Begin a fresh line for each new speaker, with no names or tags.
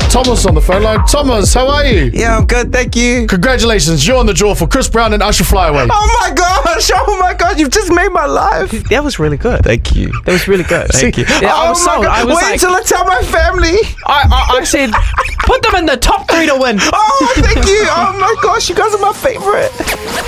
Thomas on the phone line. Thomas, how are you?
Yeah, I'm good, thank you.
Congratulations, you're on the draw for Chris Brown and Usher Flyaway.
Oh my gosh, you've just made my life.
That was really good.
Thank you.
That was really good.
Thank you.
Yeah, I
Oh
was
my
sold.
God.
I was
Wait
like,
until I tell my family.
I said, put them in the top 3 to win.
Oh, thank you. Oh my gosh, you guys are my favorite.